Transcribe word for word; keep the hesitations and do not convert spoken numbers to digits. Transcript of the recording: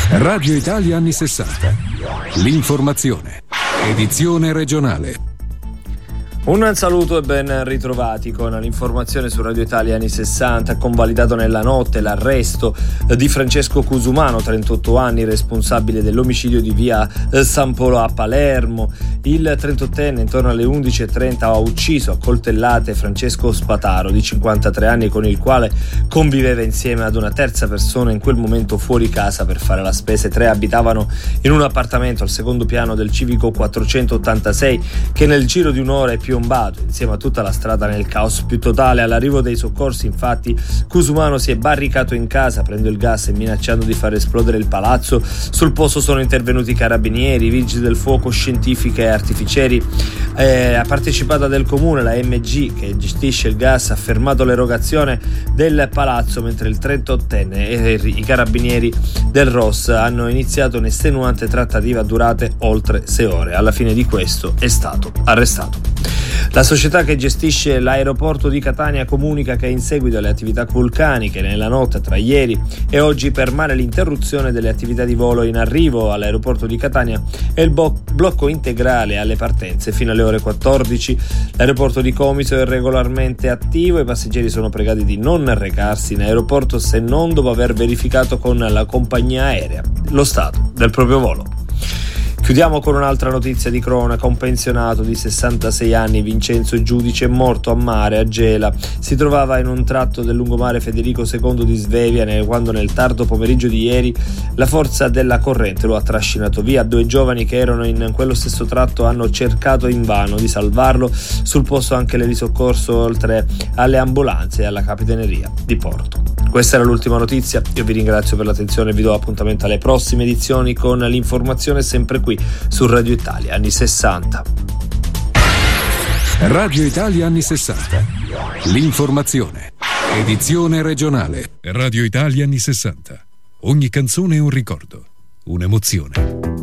Radio Italia anni sessanta. L'informazione. Edizione regionale. Un saluto e ben ritrovati con l'informazione su Radio Italia anni sessanta. Convalidato nella notte l'arresto di Francesco Cusumano, trentotto anni, responsabile dell'omicidio di via San Polo a Palermo. Il trentottenne intorno alle undici e trenta ha ucciso a coltellate Francesco Spataro, di cinquantatré anni, con il quale conviveva insieme ad una terza persona in quel momento fuori casa per fare la spesa. I tre abitavano in un appartamento al secondo piano del civico quattrocentottantasei, che nel giro di un'ora è piombato insieme a tutta la strada nel caos più totale. All'arrivo dei soccorsi, infatti, Cusumano si è barricato in casa, prendendo il gas e minacciando di far esplodere il palazzo. Sul posto sono intervenuti carabinieri, vigili del fuoco, scientifiche e artificieri. Eh, a partecipata del comune, la M G, che gestisce il gas, ha fermato l'erogazione del palazzo, mentre il trentottenne e i carabinieri del R O S hanno iniziato un'estenuante trattativa durate oltre sei ore. Alla fine di questo è stato arrestato. La società che gestisce l'aeroporto di Catania comunica che in seguito alle attività vulcaniche nella notte tra ieri e oggi permane l'interruzione delle attività di volo in arrivo all'aeroporto di Catania e il bo- blocco integrale alle partenze fino alle ore quattordici. L'aeroporto di Comiso è regolarmente attivo e i passeggeri sono pregati di non recarsi in aeroporto se non dopo aver verificato con la compagnia aerea lo stato del proprio volo. Chiudiamo con un'altra notizia di cronaca. Un pensionato di sessantasei anni, Vincenzo Giudice, è morto a mare a Gela. Si trovava in un tratto del lungomare Federico secondo di Svevia quando nel tardo pomeriggio di ieri la forza della corrente lo ha trascinato via. Due giovani che erano in quello stesso tratto hanno cercato invano di salvarlo. Sul posto anche le di soccorso, oltre alle ambulanze e alla capitaneria di porto. Questa era l'ultima notizia. Io vi ringrazio per l'attenzione e vi do appuntamento alle prossime edizioni con l'informazione sempre qui su Radio Italia anni sessanta. Radio Italia anni sessanta. L'informazione. Edizione regionale. Radio Italia anni sessanta. Ogni canzone è un ricordo, un'emozione.